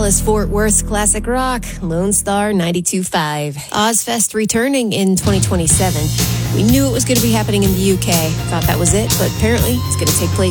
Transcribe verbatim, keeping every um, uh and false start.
Dallas-Fort Worth classic rock, Lone Star ninety-two point five. Ozfest returning in twenty twenty-seven. We knew it was going to be happening in the U K. Thought that was it, but apparently it's going to take place